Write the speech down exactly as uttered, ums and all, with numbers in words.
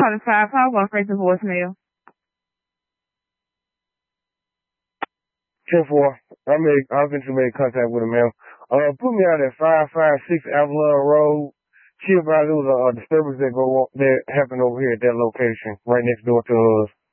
call this five five one straight to voicemail. ten four. I made, I eventually made contact with him, man. Uh, put me out at five five six Avalon Road. See about there was a, a disturbance that go on, that happened over here at that location, right next door to us.